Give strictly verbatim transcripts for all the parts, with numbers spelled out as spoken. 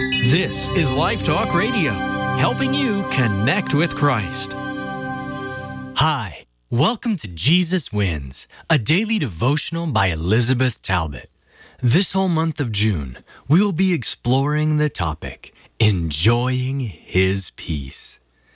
This is Life Talk Radio, helping you connect with Christ. Hi, welcome to Jesus Wins, a daily devotional by Elizabeth Talbot. This whole month of June, we will be exploring the topic, Enjoying His Peace.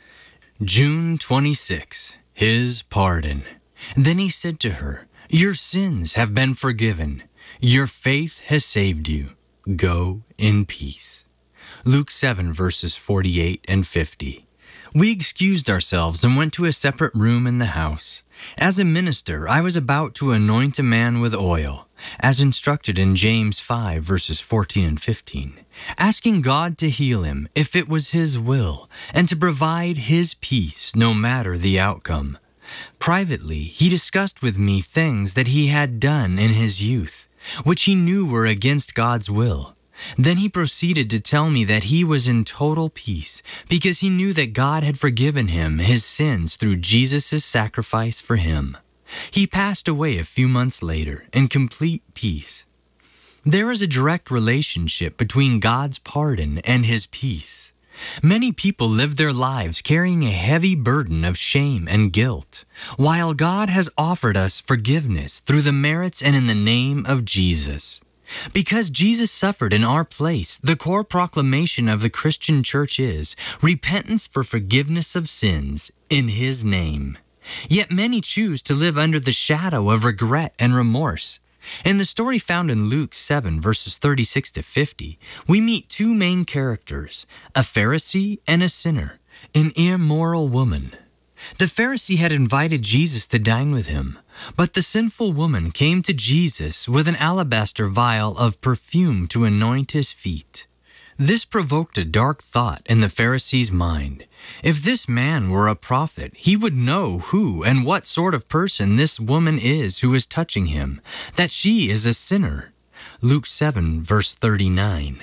June twenty-sixth, His Pardon. Then he said to her, "Your sins have been forgiven. Your faith has saved you. Go in peace." Luke seven, verses forty-eight and fifty. We excused ourselves and went to a separate room in the house. As a minister, I was about to anoint a man with oil, as instructed in James five, verses fourteen and fifteen, asking God to heal him if it was His will, and to provide His peace no matter the outcome. Privately, he discussed with me things that he had done in his youth, which he knew were against God's will. Then he proceeded to tell me that he was in total peace because he knew that God had forgiven him his sins through Jesus' sacrifice for him. He passed away a few months later in complete peace. There is a direct relationship between God's pardon and His peace. Many people live their lives carrying a heavy burden of shame and guilt, while God has offered us forgiveness through the merits and in the name of Jesus. Because Jesus suffered in our place, the core proclamation of the Christian church is repentance for forgiveness of sins in His name. Yet many choose to live under the shadow of regret and remorse. In the story found in Luke seven, verses thirty-six to fifty, we meet two main characters, a Pharisee and a sinner, an immoral woman. The Pharisee had invited Jesus to dine with him, but the sinful woman came to Jesus with an alabaster vial of perfume to anoint His feet. This provoked a dark thought in the Pharisee's mind. If this man were a prophet, he would know who and what sort of person this woman is who is touching him, that she is a sinner. Luke seven, verse thirty-nine.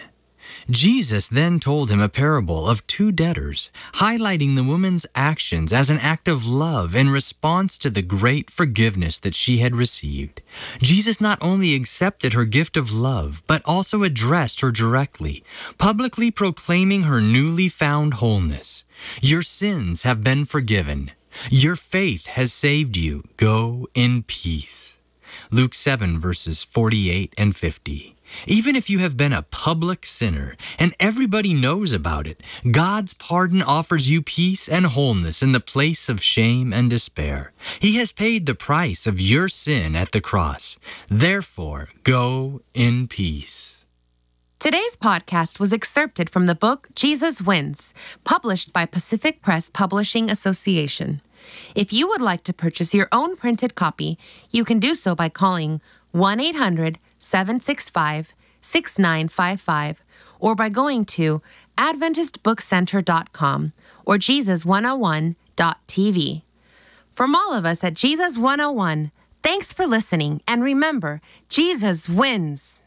Jesus then told him a parable of two debtors, highlighting the woman's actions as an act of love in response to the great forgiveness that she had received. Jesus not only accepted her gift of love, but also addressed her directly, publicly proclaiming her newly found wholeness. Your sins have been forgiven. Your faith has saved you. Go in peace. Luke seven, verses forty-eight and fifty. Even if you have been a public sinner and everybody knows about it, God's pardon offers you peace and wholeness in the place of shame and despair. He has paid the price of your sin at the cross. Therefore, go in peace. Today's podcast was excerpted from the book Jesus Wins, published by Pacific Press Publishing Association. If you would like to purchase your own printed copy, you can do so by calling one eight hundred, seven six five, six nine five five or by going to adventist book center dot com or jesus one oh one dot t v. From all of us at Jesus one oh one, thanks for listening, and remember, Jesus wins.